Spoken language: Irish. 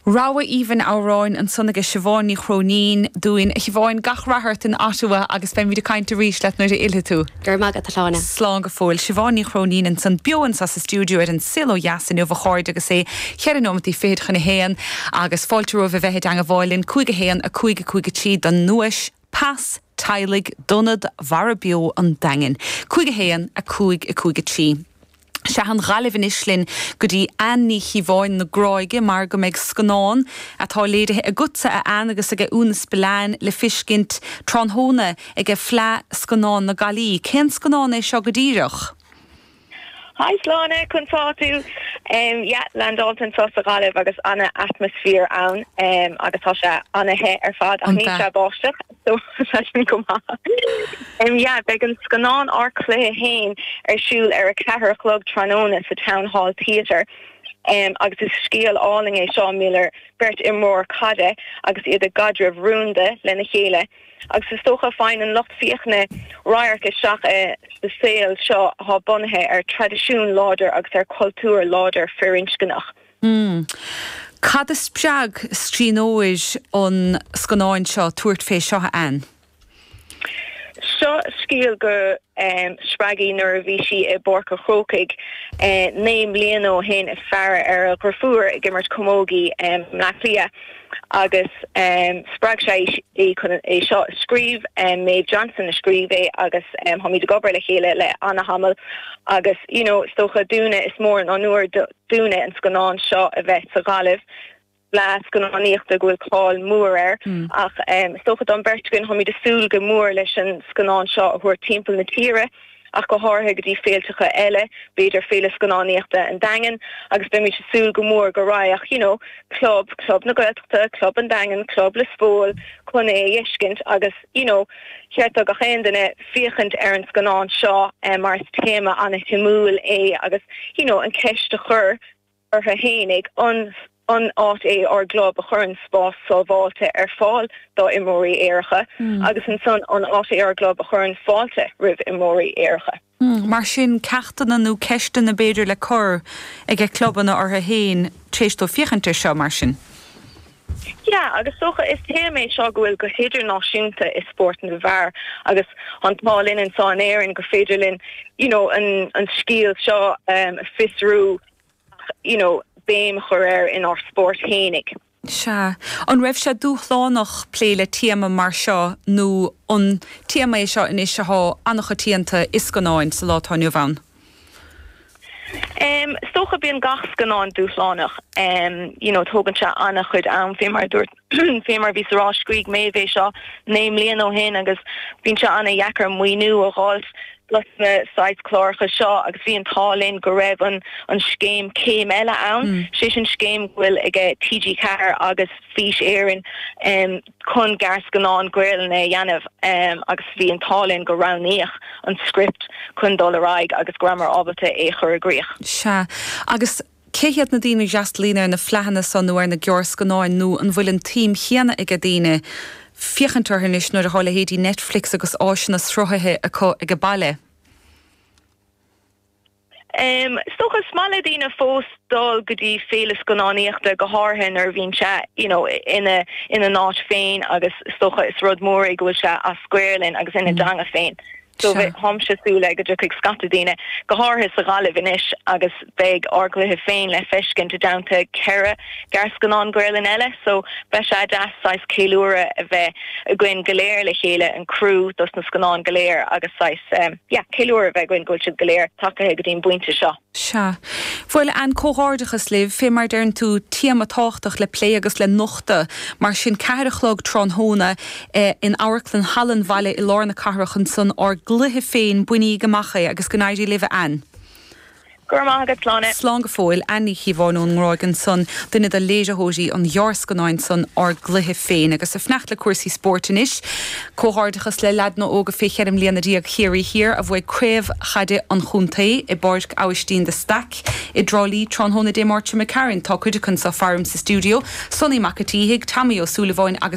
Ráha even áráin an sunnaige Siobháin chrónín dúin a Siobháin gach rathart in Ottawa agus ben víidir caiinte ríis leat nuair a ile tú. Gur mag a talánna. Slán go fóil Siobháin chrónín an san beoin sa stúdio ar an silo jasan over cháid agus é chean nómatí féad chuna héan agus fáilteú bh bheitheid an bháilinn chuige héan a chuige tíd don nuais pas teilig donad bhar bio an dangin. Chuige héan a chuige tí. Se an galibh islinn go dtí anní Siobháin na gráige mar go méid scanán atá léirithe a gutsa a anagus aige únas beláin le fiscint tronhóna ag flá scanán na galí. Cén scanán é seo go díreach? Hi Sláine, chun fáú. Landáltan sos a galibh agus anna atmosfér ann agus tá se anathe ar fad a ní se báisteach, so sin go má. Began scanán ar clé hain ar siúil ar a cethir chlog Tróna sa Town Hall Theatre. Agus is scéal áling é Seán Miller bert imór cade agus iad a gadrah rúnda lena chéile. Agus is tócha fáin an locht fíochna ráircha seach de saoil seo há bunathe ar tradiisiún láidir agus ar cultúr láidir fearincscanach. Cad is beag stríóis an scanáin seo tuairt fé seo an? Seo scíal go spragí nuair a bhí si I Borca Chrócaig néim léanó hen is fearr ar a grafúr I gimmert commógi Mlachlia agus sprag sé é seo scríb Maeve Johnson a scríb é agus Hamid Gobar le chéile le Anna Hamel agus stocha dúna is mór an nuair dúna an scanán seo a bheith sa galibh. Blas gan aníochta gohfuil cáil mór ach stocha don bertgin Hamid a súl go mór leis an scanán seo a thuair timppel na tíre ach go háthe go dtí féaltecha eile beidir féle scanáníochta an dagan agus be mi se súl go mór go ráach club na goilteachta, club an dagan, club le spóil chun é dhéiscint agus cheart a go chéandanna fiochant ar an scanán seo mar téma anna timúil é agus an ceiste chur ar a hénig an áit é ar glob a chur an spás sábháilte ar fáil dá imóí éiricha agus an son an áit é ar glob a chur an fáilte rih imóí éiricha. Mar sin ceachtainna nó ceistan na beidir le chur ag clubbanna ar a héin tréistó fiochantar seo mar sin. Agus socha is téméid seo gohfuil go héidirnáisiúnta is sport na bhar agus an tálinn an sáin éireann go féidirlinn an scíal seo a fisrú béim choir in our sport hénig. Se. An raibh se dúchlánach pléile téama mar seo nó an téama é seo in is seo annach tíanta iscanáin sa látáinniu bhain? Stocha bíon gach scanán dúchlánach tógann se anna chud an fémar dúirt fémar bhí sará scríg mévé seo néim líon ó hen agus bhín se anna dhheacar muoinú a gháil plus na sites chlárcha seo agus bhí an tálinn go raibh an scéim céim eile ann sé sin scéim bhfuil ag TG Carr agus fís éireann chun garscanán gréilna dhéanamh agus bhí an tálinn go raníoch an script chun dólaráig agus grammar ábalta é chur a gríoch. Se agus céhiad na dtíine just lína na flehanna san nuair na georscanáin nó an bhfuil an tím chéana ag a dtíine fiochantarthanis nuair a hála héadí Netflix agus áisina srothaithe ag a baile. Stocha smála dína fós dul go dtí féle scanáníochta go háthain ar bhín se ina náit féin agus stocha is rud mór ag go se a scuirlinn agus ina danga féin. So bheith hamse súla go dtí scatadíine go háthair sa galibh inis agus beag orglaithe féin le feiscin to downta ceire garscanán gréilin eile, so be se deas céúra a bheith a gcuin goléir le chéile an crú dus na scanán goléir agus céúra a bheith gcuin gúil siad goléir takeithe go dtíon buinte seo. Se. Bhfuil an cóhardachas libh fé mar dearn tú tíama táchtach le plé agus le nochta mar sin ceirichlog tronhóna in Áirclann Hallan Valley I Lárna Carrachan san or gluthe féin buí gomacha agus go náidí libh an. Slán go fóil Annie Siobháin Ráigan son duine a léisehóí an Jarscanáin son or gluthe féin agus a fnecht le cuasaí sportinis cóhardachas le ledna óga fé cheirm líana díag chéirí hir a bhfuil créibh chade an chuntaí I Báirc Áistín de Stac I drálí tronhóna dé Máirte McCarran tá cuideachn sa farm sa stúdio Sonny McAteague, Tammy O'Sullivan agus